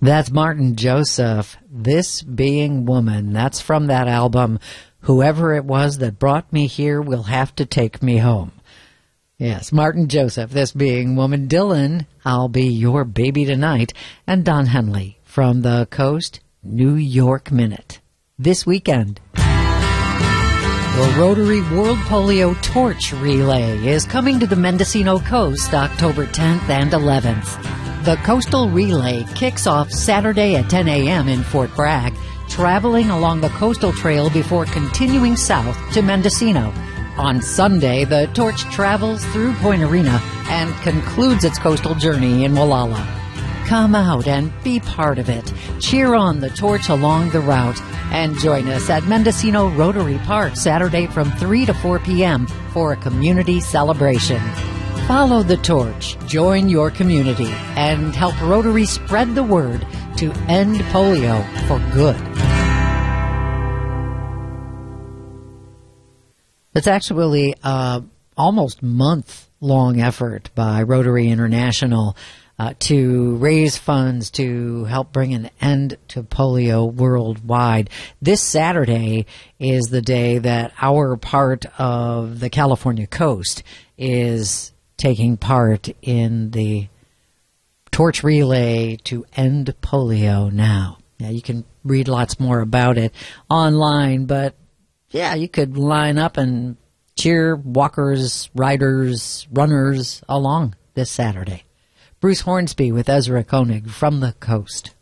That's Martin Joseph, This Being Woman. That's from that album, Whoever It Was That Brought Me Here Will Have to Take Me Home. Yes, Martin Joseph, This Being Woman. Dylan, I'll Be Your Baby Tonight. And Don Henley from the Coast, New York Minute. This weekend, the Rotary World Polio Torch Relay is coming to the Mendocino Coast October 10th and 11th. The Coastal Relay kicks off Saturday at 10 a.m. in Fort Bragg, traveling along the coastal trail before continuing south to Mendocino. On Sunday, the torch travels through Point Arena and concludes its coastal journey in Molalla. Come out and be part of it. Cheer on the torch along the route and join us at Mendocino Rotary Park Saturday from 3 to 4 p.m. for a community celebration. Follow the torch, join your community, and help Rotary spread the word to end polio for good. It's actually almost month-long effort by Rotary International to raise funds to help bring an end to polio worldwide. This Saturday is the day that our part of the California coast is taking part in the torch relay to end polio now. Now, you can read lots more about it online, but yeah, you could line up and cheer walkers, riders, runners along this Saturday. Bruce Hornsby with Ezra Koenig from the Coast.